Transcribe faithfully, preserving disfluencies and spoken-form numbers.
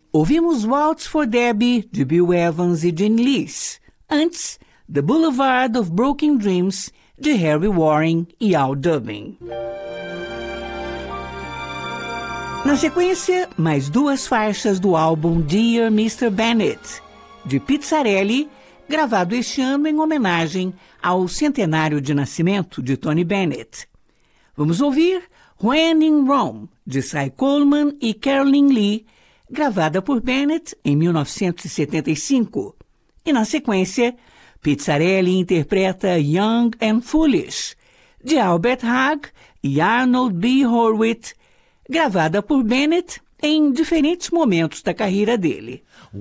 Ouvimos Waltz for Debbie, de Bill Evans e Gene Lees. Antes, The Boulevard of Broken Dreams, de Harry Warren e Al Dubin. Na sequência, mais duas faixas do álbum Dear mister Bennett, de Pizzarelli, gravado este ano em homenagem ao centenário de nascimento de Tony Bennett. Vamos ouvir When in Rome, de Cy Coleman e Carolyn Lee, gravada por Bennett em mil novecentos e setenta e cinco. E na sequência, Pizzarelli interpreta Young and Foolish, de Albert Hague e Arnold B. Horwitz, gravada por Bennett em diferentes momentos da carreira dele.